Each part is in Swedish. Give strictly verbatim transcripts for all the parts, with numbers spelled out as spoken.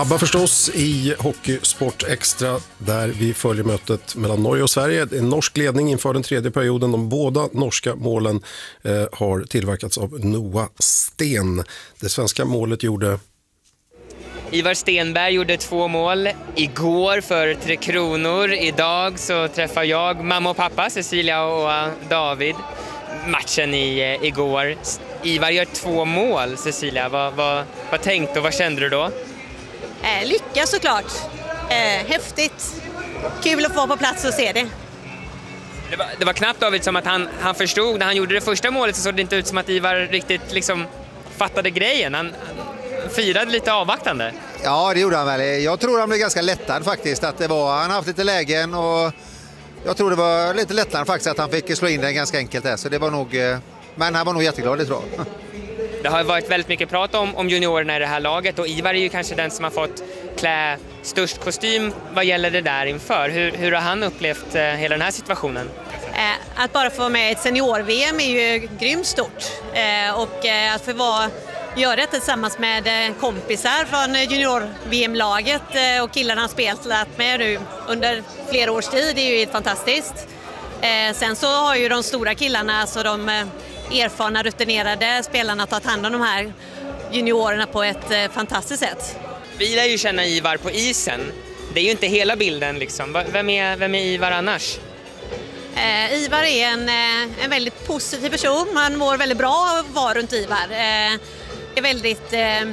ABBA förstås i Hockeysport Extra där vi följer mötet mellan Norge och Sverige. En norsk ledning inför den tredje perioden. De båda norska målen eh, har tillverkats av Noah Sten. Det svenska målet gjorde... Ivar Stenberg gjorde två mål igår för Tre Kronor. Idag så träffar jag mamma och pappa, Cecilia och David, matchen i, igår. Ivar gör två mål, Cecilia. Vad, vad, vad tänkte och vad kände du då? Eh, lycka såklart. Eh, häftigt. Kul att få på plats och se det. Det var, det var knappt David som att han, han förstod. När han gjorde det första målet så såg det inte ut som att Ivar riktigt liksom fattade grejen. Han, han firade lite avvaktande. Ja, det gjorde han väl. Jag tror han blev ganska lättad faktiskt. Att det var, han har haft lite lägen och jag tror det var lite lättare faktiskt att han fick slå in den ganska enkelt där. Så det var nog, men han var nog jätteglad, det tror jag. Det har varit väldigt mycket prat om, om juniorerna i det här laget och Ivar är ju kanske den som har fått klä störst kostym vad gäller det där inför. Hur, hur har han upplevt eh, hela den här situationen? Eh, att bara få med ett senior-V M är ju grymt stort. Eh, och eh, att få vara, göra det tillsammans med eh, kompisar från junior-V M-laget eh, och killarna har spelat med nu under flera års tid är ju fantastiskt. Eh, sen så har ju de stora killarna, så de eh, erfarna, rutinerade spelarna tagit hand om de här juniorerna på ett eh, fantastiskt sätt. Vi lär ju känna Ivar på isen. Det är ju inte hela bilden liksom. Vem är, vem är Ivar annars? Eh, Ivar är en, eh, en väldigt positiv person. Man mår väldigt bra att vara runt Ivar. Eh, är väldigt eh,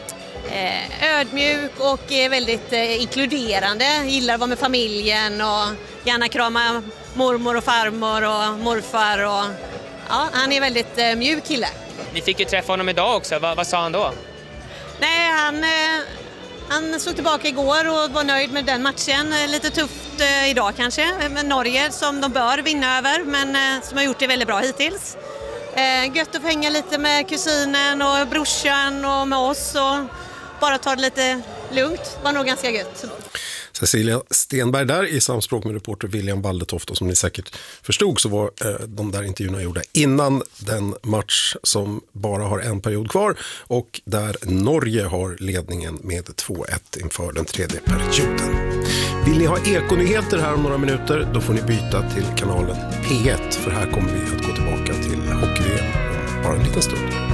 ödmjuk och är väldigt eh, inkluderande. Gillar att vara med familjen och gärna krama mormor och farmor och morfar. Och, ja, han är en väldigt eh, mjuk kille. Ni fick ju träffa honom idag också. Va, vad sa han då? Nej, han, eh, han såg tillbaka igår och var nöjd med den matchen. Lite tufft eh, idag kanske. Med Norge som de bör vinna över, men eh, som har gjort det väldigt bra hittills. Eh, gött att få hänga lite med kusinen och brorsan och med oss och bara ta det lite lugnt. Var nog ganska gött. Cecilia Stenberg där i samspråk med reporter William Baldetoft, och som ni säkert förstod så var eh, de där intervjuerna gjorda innan den match som bara har en period kvar och där Norge har ledningen med två ett inför den tredje perioden. Vill ni ha ekonyheter här om några minuter, då får ni byta till kanalen P ett, för här kommer vi att gå tillbaka till hockey-V M om bara en liten stund.